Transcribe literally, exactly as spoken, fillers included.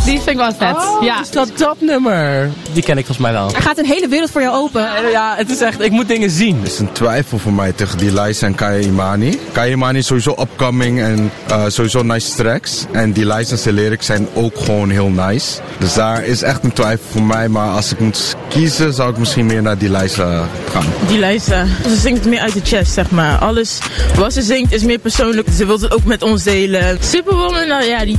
Die vind ik wel vet. Oh, ja. is dat dat nummer? Die ken ik volgens mij wel. Er gaat een hele wereld voor jou open. Ja, het is echt, ik moet dingen zien. Het is een twijfel voor mij tegen die Liza en Kaya Imani. Kaya Imani is sowieso upcoming en uh, sowieso nice tracks. En die Liza en zijn lyrics zijn ook gewoon heel nice. Dus daar is echt een twijfel voor mij. Maar als ik moet kiezen, zou ik misschien meer naar die Liza gaan. Die Liza, ze zingt meer uit de chest, zeg maar. Alles wat ze zingt is meer persoonlijk. Ze wil het ook met ons delen. Superwoman, nou ja, die